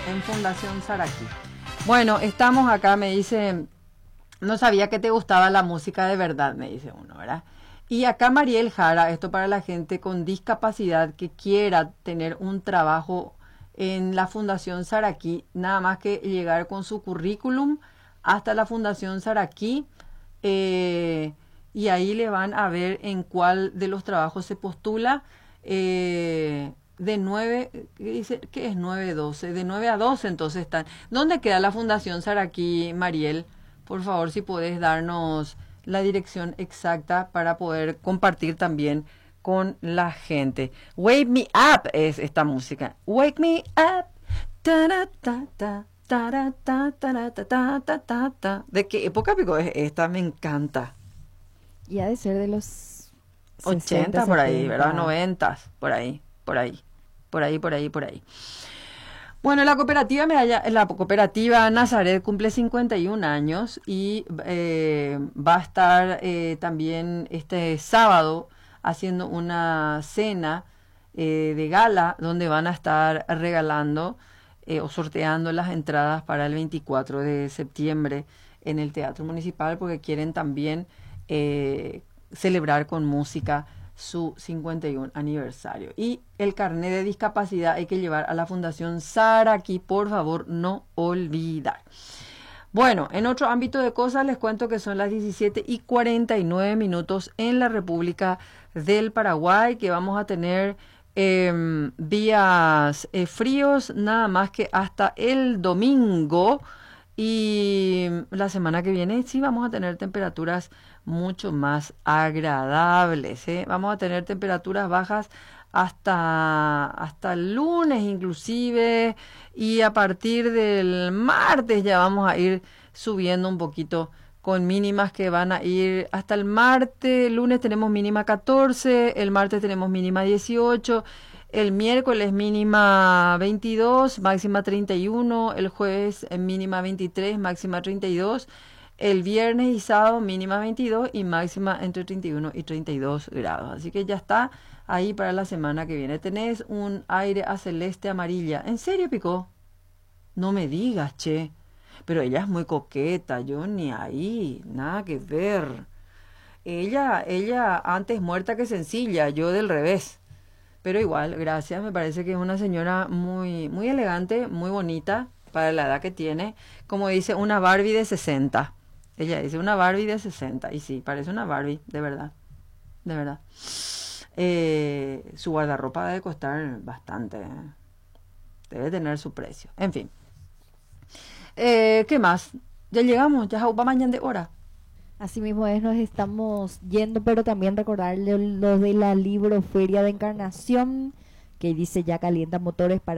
en Fundación Saraqui. Bueno, estamos acá, me dice, no sabía que te gustaba la música de verdad, me dice uno, ¿verdad? Y acá Mariel Jara, esto para la gente con discapacidad que quiera tener un trabajo en la Fundación Saraqui, nada más que llegar con su currículum hasta la Fundación Saraqui, y ahí le van a ver en cuál de los trabajos se postula, de 9, dice que es 9-12, de 9 a 12 entonces están. ¿Dónde queda la Fundación Saraqui, Mariel? Por favor, si puedes darnos la dirección exacta para poder compartir también con la gente. Wake Me Up es esta música. Wake Me Up. Ta -ta -ta -ta. ¿De qué época, pico, es esta? Me encanta. Y ha de ser de los 80 por ahí, 70. ¿verdad? 90, por ahí. Bueno, la cooperativa Nazaret cumple 51 años y va a estar también este sábado haciendo una cena de gala donde van a estar regalando o sorteando las entradas para el 24 de septiembre en el Teatro Municipal, porque quieren también celebrar con música su 51 aniversario. Y el carnet de discapacidad hay que llevar a la Fundación Saraqui, por favor, no olvidar. Bueno, en otro ámbito de cosas les cuento que son las 17:49 en la República del Paraguay, que vamos a tener días fríos nada más que hasta el domingo, y la semana que viene sí vamos a tener temperaturas mucho más agradables, ¿eh? Vamos a tener temperaturas bajas hasta el lunes inclusive, y a partir del martes ya vamos a ir subiendo un poquito con mínimas que van a ir hasta el martes. El lunes tenemos mínima 14, el martes tenemos mínima 18, el miércoles mínima 22, máxima 31, el jueves mínima 23, máxima 32, el viernes y sábado mínima 22 y máxima entre 31 y 32 grados. Así que ya está ahí para la semana que viene. Tenés un aire a celeste amarilla. ¿En serio, Pico? No me digas, che. Pero ella es muy coqueta, yo ni ahí, nada que ver. Ella antes muerta que sencilla, yo del revés. Pero igual, gracias, me parece que es una señora muy, muy elegante, muy bonita para la edad que tiene. Como dice, una Barbie de 60. Ella dice una Barbie de 60. Y sí, parece una Barbie, de verdad. De verdad. Su guardarropa debe costar bastante. Debe tener su precio. En fin. ¿Qué más? Ya llegamos, ya va mañana de hora. Así mismo es, nos estamos yendo, pero también recordarle lo de la libroferia de Encarnación, que dice ya calienta motores para